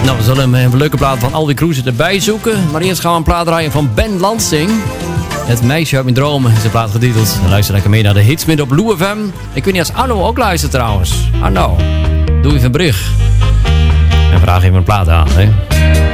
Nou, we zullen een leuke plaat van Alwin Kroeze erbij zoeken. Maar eerst gaan we een plaat draaien van Ben Lansing. Het meisje uit mijn dromen is de plaat getiteld. Luister lekker mee naar de hits met op Blue FM. Ik weet niet als Arno ook luistert trouwens. Arno, doe even een brug. En vraag even een plaat aan, hè.